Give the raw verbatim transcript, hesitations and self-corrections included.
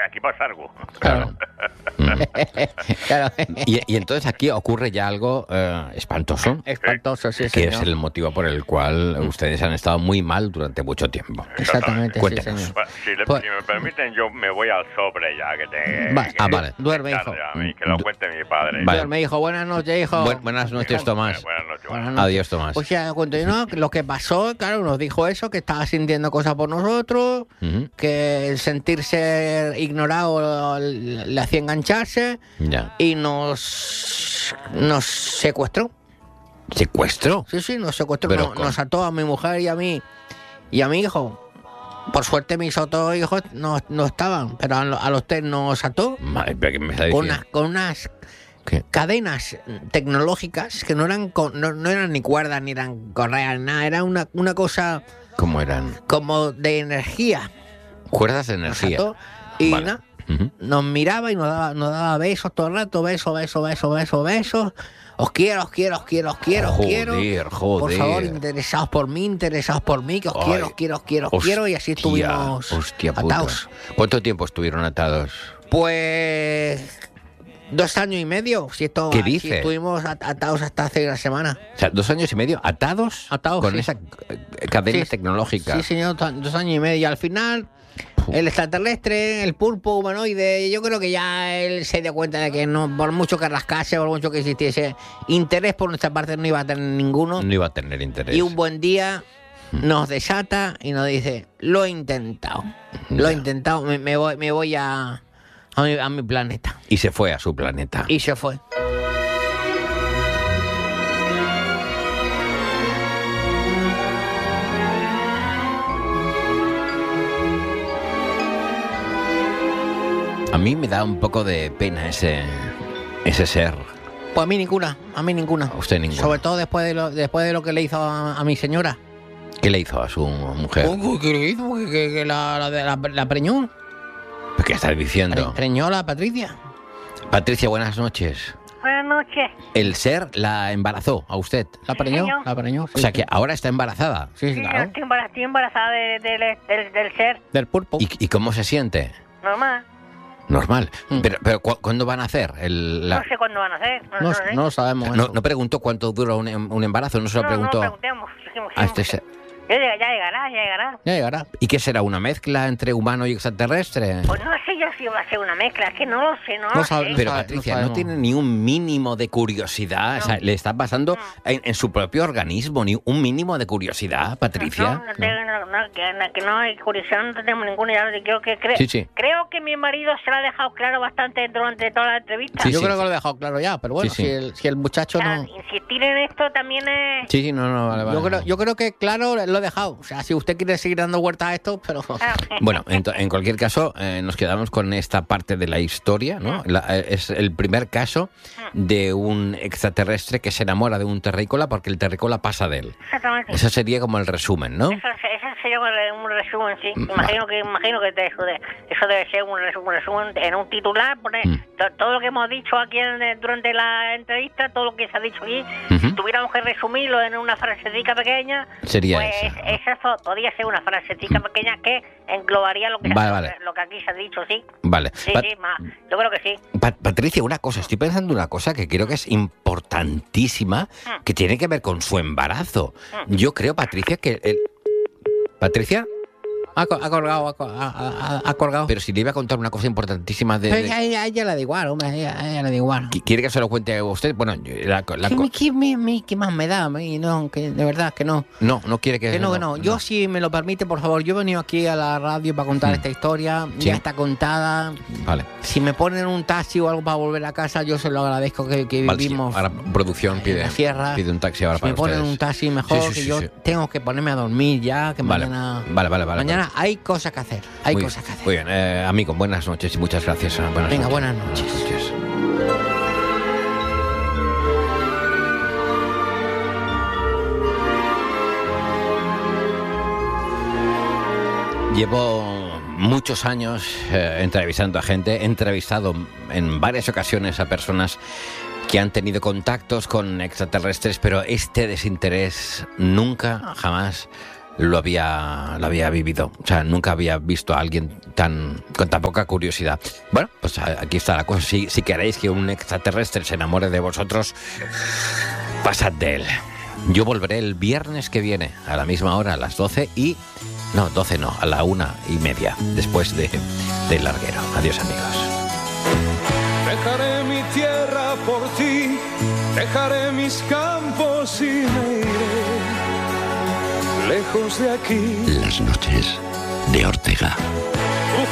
aquí pasa algo. Claro. Claro. Y, y entonces aquí ocurre ya algo eh, espantoso, Espantoso, sí, que señor. es el motivo por el cual ustedes han estado muy mal durante mucho tiempo. Exactamente, sí, Cuéntenos. señor. Bueno, si, le- Pues- si me permiten, yo me voy al sobre ya, que te... Va- que- ah, vale. Duerme, tarde hijo. a mí, que lo cuente mi padre. Vale. Me dijo, buenas noches, hijo. Bu- buenas noches, Tomás. Eh, buenas noches. Buenas buenas noches. Adiós, Tomás. O sea, continuó, lo que pasó, claro, nos dijo eso, que estaba sintiendo cosas por nosotros, Ujú. que el sentirse ignorado le le hacía engancharse Ya. y nos, nos secuestró. ¿Secuestro? Sí, sí, nos secuestró, Pero nos, con- nos ató a mi mujer y a mí y a mi hijo. Por suerte mis otros hijos no, no estaban, pero a, lo- a los tres nos ató Madre, pero ¿qué me está con, diciendo? unas, con unas ¿Qué? cadenas tecnológicas que no eran con- no, no eran ni cuerdas ni eran correas, nada, era una, una cosa ¿Cómo eran? como de energía. Cuerdas de Nos energía. ató y Vale. nada, Ujú. nos miraba y nos daba, nos daba besos todo el rato, besos, besos, besos, besos, besos. Os quiero, os quiero, os quiero, os quiero, os quiero. Joder, Por joder. favor, interesados por mí, interesados por mí, que os Ay, quiero, os quiero, os quiero, os quiero. Y así hostia, estuvimos hostia puta. atados. ¿Cuánto tiempo estuvieron atados? Pues dos años y medio. Si esto, ¿Qué si dice? estuvimos at- atados hasta hace una semana. O sea, dos años y medio atados, Atados, con sí. esa eh, cadena Sí, tecnológica. Sí, señor, ta- dos años y medio. Y al final, el extraterrestre, el pulpo humanoide, yo creo que ya él se dio cuenta de que no, por mucho que rascase, por mucho que existiese interés por nuestra parte, no iba a tener ninguno. No iba a tener interés. Y un buen día nos desata y nos dice, lo he intentado. Lo he Ya. intentado, me, me voy, me voy a, a, mi, a mi planeta. Y se fue a su planeta. Y se fue. A mí me da un poco de pena ese, ese ser. Pues a mí ninguna, a mí ninguna. A usted ninguna. Sobre todo después de lo, después de lo que le hizo a, a mi señora. ¿Qué le hizo a su mujer? Uy, ¿qué le hizo? Que, que- que la, la, de- la, la preñó. ¿Qué estás diciendo? Pre- Preñó la Patricia. Patricia, buenas noches. Buenas noches. El ser la embarazó a usted. La preñó, señor. la preñó. sí, O sea sí. que ahora está embarazada. Sí, Sí, yo claro. estoy embarazada, estoy embarazada de- de- de- del, del ser Del pulpo. ¿Y, y cómo se siente? normal. Normal. Mm. Pero, pero ¿cu- ¿cuándo van a hacer? El, la- No sé cuándo van a hacer. No, No, no sé. no lo sabemos. no, eso. no preguntó cuánto dura un, em- un embarazo, no se lo No, preguntó no preguntemos. Dijimos, a este dijimos, ser. Ya, llega- ya llegará, ya llegará. Ya llegará. ¿Y qué será? ¿Una mezcla entre humano y extraterrestre? Pues no sé yo si va a ser una mezcla, es que no lo sé, no, No lo sabe- sé. Pero sabe- Patricia, no no, sabemos. tiene ni un mínimo de curiosidad. O sea, le está pasando en, en su propio organismo, ni un mínimo de curiosidad, No, Patricia. no, tengo- no, no, que, no, que no hay curiosidad, no tenemos ninguna idea. Creo que, cre- Sí, sí. creo que mi marido se lo ha dejado claro bastante durante toda la entrevista. Sí, Yo sí, creo sí. que lo he dejado claro ya, pero bueno, Sí, sí. Si, el, si el muchacho Ah, no... insistir en esto también es... Sí, sí, no, no, vale, vale. Yo creo, yo creo que claro lo he dejado. O sea, si usted quiere seguir dando vueltas a esto, pero... Ah, Bueno, en, to- en cualquier caso, eh, nos quedamos con esta parte de la historia, ¿no? La- eh, es el primer caso de un extraterrestre que se enamora de un terrícola porque el terrícola pasa de él. exactamente. Eso sería como el resumen, ¿no? Eso, eso sería un resumen, sí. Mm, Imagino que imagino que eso, de, eso debe ser un resumen, un resumen en un titular, poner Mm. to- todo lo que hemos dicho aquí en- durante la entrevista, todo lo que se ha dicho aquí, Ujú. si tuviéramos que resumirlo en una frasecita pequeña, Sería pues esa, ¿no? esa fo- podría ser una frasecita pequeña que englobaría lo que, Vale, lo, vale. que- lo que aquí se ha dicho, sí. Vale. Sí, Pa- sí, ma, yo creo que sí. Pa- Patricia, una cosa, estoy pensando una cosa que creo que es importantísima, Mm. que tiene que ver con su embarazo. Yo creo, Patricia, que... el- ¿Patricia? Ha, co- ha colgado, ha, co- ha- ha- ha colgado. Pero si le iba a contar una cosa importantísima de... Pero de- a ella, a ella le da igual, hombre, a ella, a ella le da igual. ¿Qui- ¿Quiere que se lo cuente a usted? Bueno, yo- la, la ¿Qué, co- me- qué me- me- qué más me da a mí? No, que de verdad que no. no, no quiere que... Que no, que no. Yo, si me lo permite, por favor, yo he venido aquí a la radio para contar Mm. esta historia. Sí. Ya está contada. Vale. Si me ponen un taxi o algo para volver a casa, yo se lo agradezco que, que Vale, sí, vivimos. ahora producción en pide, la sierra. pide un taxi ahora Si para me ponen ustedes. un taxi mejor, Sí, sí, que sí, yo sí. tengo que ponerme a dormir ya, que Vale, mañana... vale, vale, vale. Mañana hay cosas que hacer, hay muy, cosas que hacer. Muy bien, eh, amigo, buenas noches y muchas gracias. eh, Buenas Venga, noches. buenas noches. noches. Llevo muchos años eh, entrevistando a gente, he entrevistado en varias ocasiones a personas que han tenido contactos con extraterrestres, pero este desinterés nunca, jamás lo había, lo había vivido. O sea, nunca había visto a alguien tan con tan poca curiosidad. Bueno, pues aquí está la cosa. Si, si queréis que un extraterrestre se enamore de vosotros, pasad de él. Yo volveré el viernes que viene, a la misma hora, a las doce y... No, doce no, a la una y media, después de, del larguero. Adiós, amigos. Dejaré mi tierra por ti, dejaré mis campos y me iré lejos de aquí. Las noches de Ortega.